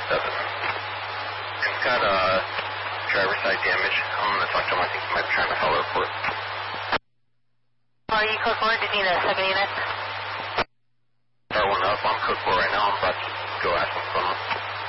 It's got driver's side damage. I'm going to talk to him. I think he might be trying to file a report. Are you code 4? Did you need a 7 unit? Start one up. I'm code 4 right now. I'm about to go ask him for him.